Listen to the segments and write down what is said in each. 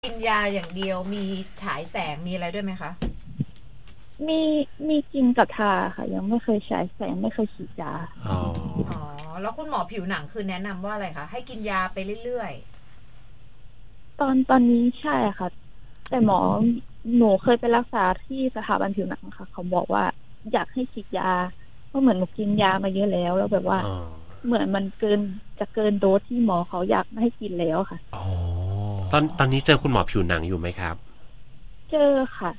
กินยาอย่างเดียวมีฉายแสงมีอะไรด้วยไหมคะมีมีกินกับทาค่ะยังไม่เคยใช้แสงไม่เคยฉีดยาอ๋อแล้วคุณหมอผิวหนังคือแนะนำว่าอะไรคะให้กินยาไปเรื่อยตอนนี้ใช่ค่ะแต่หนูเคยไปรักษาที่สถาบันผิวหนังค่ะเขาบอกว่าอยากให้ฉีดยาเพราะเหมือนหนูกินยามาเยอะแล้วแบบว่าเหมือนมันจะเกินโดสที่หมอเขาอยากให้กินแล้วค่ะอ๋อตอนนี้เจอคุณหมอผิวหนังอยู่ไหมครับเจอค่ะ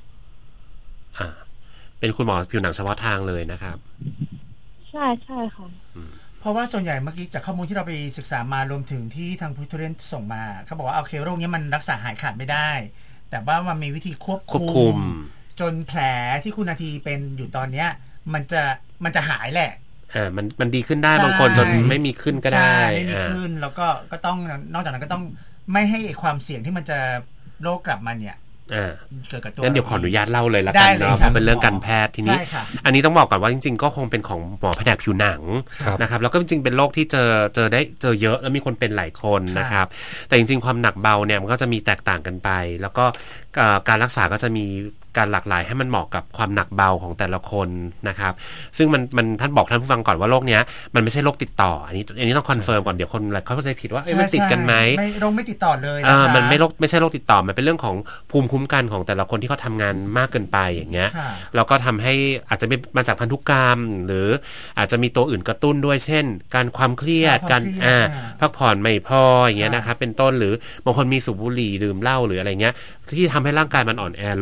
เป็นคุณหมอผิวหนังเฉพาะทางเลยนะครับใช่ใช่ค่ะเพราะว่าส่วนใหญ่เมื่อกี้จากข้อมูลที่เราไปศึกษามารวมถึงที่ทางผู้ทุเรียนส่งมาเขาบอกว่าโอเคโรคนี้มันรักษาหายขาดไม่ได้แต่ว่ามันมีวิธีควบคุมจนแผลที่คุณนาทีเป็นอยู่ตอนเนี้ยมันจะหายแหละมันดีขึ้นได้บางคนจนไม่มีขึ้นก็ได้ไม่มีขึ้นแล้วก็ต้องนอกจากนั้นก็ต้องไม่ให้ความเสี่ยงที่มันจะโรคกลับมาเนี่ยเกิดกับตัวงั้นเดี๋ยวขออนุญาตเล่าเลยละกันเนาะเพราะเป็นเรื่องการแพทย์ทีนี้อันนี้ต้องบอกก่อนว่าจริงๆก็คงเป็นของหมอแผนกผิวหนังนะครับแล้วก็จริงๆเป็นโรคที่เจอเยอะแล้วมีคนเป็นหลายคนนะครับแต่จริงๆความหนักเบาเนี่ยมันก็จะมีแตกต่างกันไปแล้วก็การรักษาก็จะมีการหลากหลายให้มันเหมาะกับความหนักเบาของแต่ละคนนะครับซึ่งมันท่านบอกท่านผู้ฟังก่อนว่าโรคเนี้ยมันไม่ใช่โรคติดต่ออันนี้ต้องคอนเฟิร์มก่อนเดี๋ยวคนเขาเข้าใจผิดว่ามันติดกันไหมโรคไม่ติดต่อเลยมันไม่ใช่โรคติดต่อมันเป็นเรื่องของภูมิคุ้มกันของแต่ละคนที่เขาทำงานมากเกินไปอย่างเงี้ยแล้วก็ทำให้อาจจะมาจากพันธุกรรมหรืออาจจะมีตัวอื่นกระตุ้นด้วยเช่นการความเครียดการพักผ่อนไม่พออย่างเงี้ยนะครับเป็นต้นหรือบางคนมีสูบบุหรี่ดื่มเหล้าหรืออะไรเงี้ยที่ทำให้ร่างกายมันอ่อนแอ